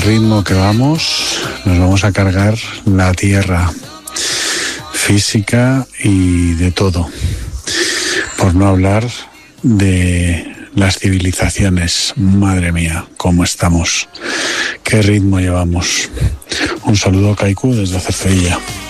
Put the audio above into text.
ritmo que vamos, nos vamos a cargar la tierra física y de todo. Por no hablar de las civilizaciones. Madre mía, cómo estamos. Qué ritmo llevamos. Un saludo, Kaiku, desde Cercedilla.